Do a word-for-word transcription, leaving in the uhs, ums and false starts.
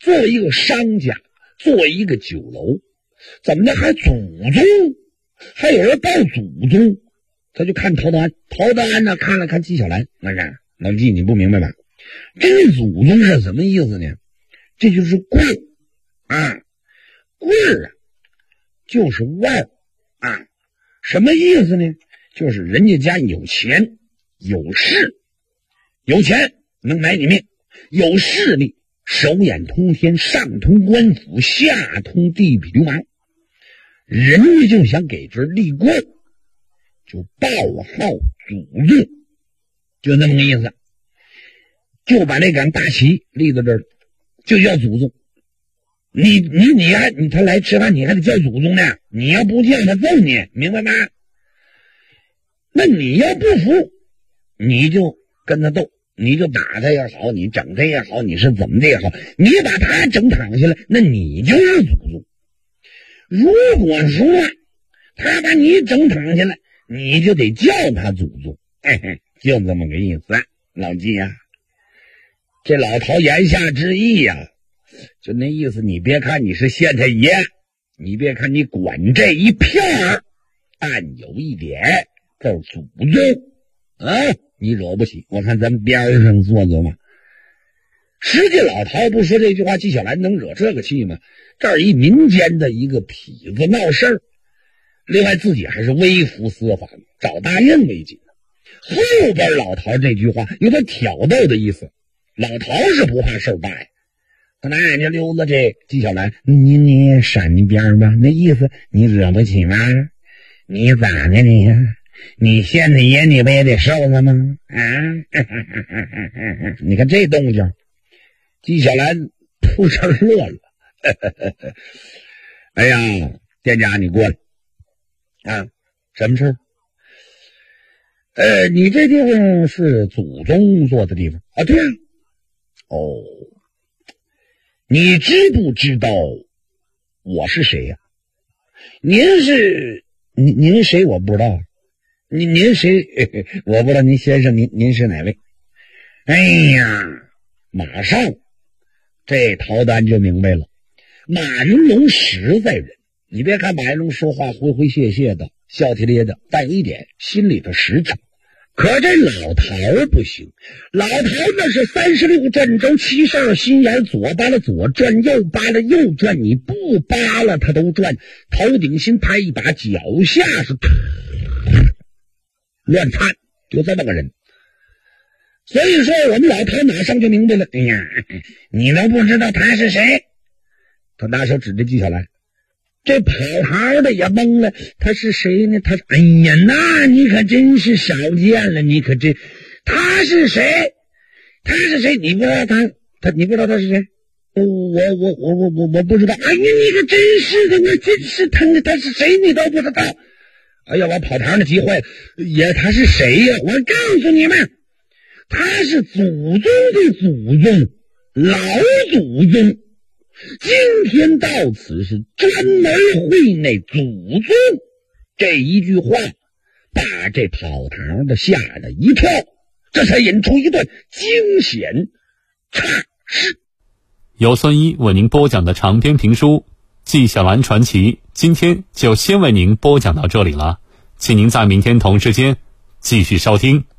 作为一个商家，作为一个酒楼，怎么的还祖宗，还有人告祖宗。他就看陶德安，陶德安呢看了看纪晓岚，那是老纪，你不明白吧？这个祖宗是什么意思呢？这就是贵啊，贵啊，就是腕啊，什么意思呢？就是人家家有钱有势，有钱能买你命，有势力手眼通天，上通官府，下通地痞流氓，人家就想给这立棍，就报号祖宗，就那么个意思，就把这杆大旗立在这儿，就叫祖宗。你你你还你他来吃饭，你还得叫祖宗呢，你要不叫他揍你，明白吗？那你要不服，你就跟他斗，你就打他也好，你整他也好，你是怎么的也好，你把他整躺下来，那你就是祖宗。如果说他把你整躺下来，你就得叫他祖宗，嘿嘿，就这么个意思。老纪呀、啊，这老陶言下之意呀、啊，就那意思，你别看你是县太爷，你别看你管这一片儿，但有一点叫祖宗啊，你惹不起。我看咱们边上坐坐嘛。实际老陶不说这句话，纪晓岚能惹这个气吗？这儿一民间的一个痞子闹事儿，另外自己还是微服私访，找大印为紧。后边老陶这句话有点挑逗的意思，老陶是不怕事儿大呀。他拿眼睛溜达这纪晓岚，你你闪一边吧，那意思你惹不起吗？你咋的你呀？你县太爷你不也得受了吗？啊，你看这动静，纪晓岚扑哧乐了。哎呀，店家你过来啊，什么事？呃，你这地方是祖宗坐的地方啊？对啊。哦，你知不知道我是谁呀、啊？您是您您谁？我不知道。您您谁？我不知道。您先生，您您是哪位？哎呀，马上这陶丹就明白了。马云龙实在人，你别看马云龙说话诙诙谐谐的，笑啼咧的，但有一点心里的实诚。可这老陶不行，老陶那是三十六转轴，七十二心眼，左扒拉左转，右扒拉右转，你不扒拉他都转。头顶心拍一把，脚下是乱窜，就这么个人。所以说我们老陶马上就明白了，哎呀，你都不知道他是谁？他拿手指着纪晓岚，这跑行的也懵了，他是谁呢？他哎呀，那你可真是少见了，你可真，他是谁？他是谁？你不知道他，他你不知道他是谁？我我我我我我我不知道。哎呀，你可真是的，我真是疼的，他是谁你都不知道。哎呀，我跑堂的急坏了，也他是谁呀？我告诉你们，他是祖宗的祖宗，老祖宗。今天到此是专门会那祖宗这一句话，把这跑堂的吓得一跳，这才引出一段惊险差事。 由孙一为您播讲的长篇评书《纪晓岚传奇》，今天就先为您播讲到这里了，请您在明天同时间继续收听。